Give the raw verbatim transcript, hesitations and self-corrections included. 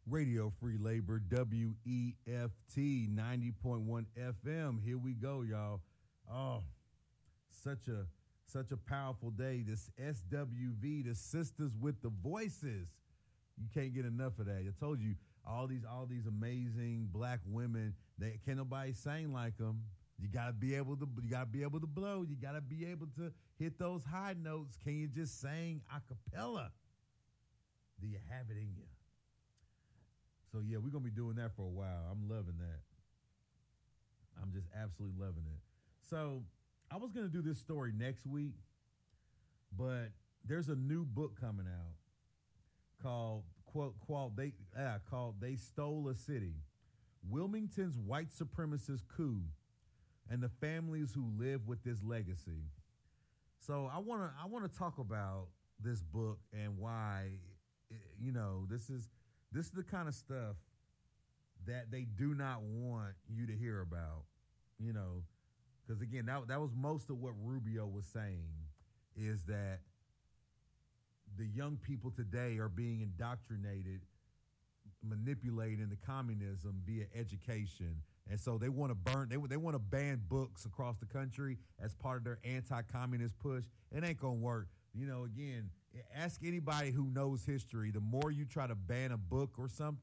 Radio Free Labor, W E F T ninety point one F M. Here we go, y'all. Oh, such a such a powerful day. This S W V, the Sisters with the Voices. You can't get enough of that. I told you, all these all these amazing black women, they can't nobody sing like them. You gotta be able to you gotta be able to blow. You gotta be able to hit those high notes. Can you just sing a cappella? Do you have it in you? So yeah, we're gonna be doing that for a while. I'm loving that. I'm just absolutely loving it. So I was gonna do this story next week, but there's a new book coming out called quote quote they ah, called They Stole a City. Wilmington's white supremacist coup and the families who live with this legacy. So I wanna I wanna talk about this book and why, you know, this is This is the kind of stuff that they do not want you to hear about, you know, because, again, that, that was most of what Rubio was saying, is that the young people today are being indoctrinated, manipulated into communism via education. And so they want to burn, they, they want to ban books across the country as part of their anti-communist push. It ain't going to work. You know, again, ask anybody who knows history. The more you try to ban a book or something,